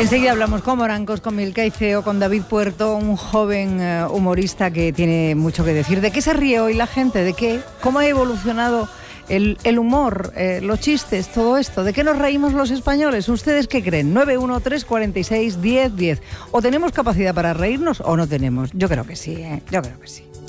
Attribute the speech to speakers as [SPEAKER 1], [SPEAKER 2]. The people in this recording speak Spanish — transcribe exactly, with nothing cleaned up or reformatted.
[SPEAKER 1] Enseguida hablamos con Morancos, con Milka Ceo, con David Puerto, un joven uh, humorista que tiene mucho que decir. ¿De qué se ríe hoy la gente? ¿De qué? ¿Cómo ha evolucionado el, el humor, eh, los chistes, todo esto? ¿De qué nos reímos los españoles? ¿Ustedes qué creen? nueve uno tres, cuatro seis, diez, diez. ¿O tenemos capacidad para reírnos o no tenemos? Yo creo que sí, ¿eh? Yo creo que sí.